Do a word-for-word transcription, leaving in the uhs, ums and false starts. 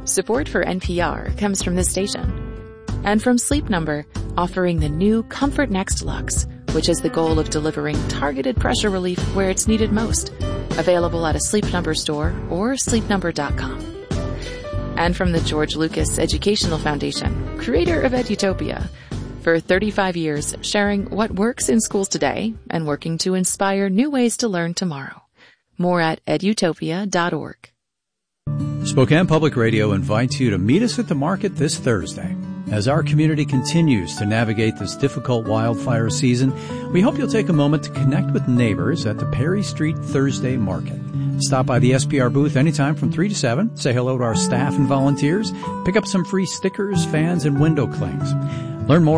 Support for N P R comes from this station. And from Sleep Number, offering the new Comfort Next Luxe, which has the goal of delivering targeted pressure relief where it's needed most. Available at a Sleep Number store or sleep number dot com. And from the George Lucas Educational Foundation, creator of Edutopia. For thirty-five years, sharing what works in schools today and working to inspire new ways to learn tomorrow. More at edutopia dot org. Spokane Public Radio invites you to meet us at the market this Thursday. As our community continues to navigate this difficult wildfire season, we hope you'll take a moment to connect with neighbors at the Perry Street Thursday Market. Stop by the S P R booth anytime from three to seven, say hello to our staff and volunteers, pick up some free stickers, fans, and window clings. Learn more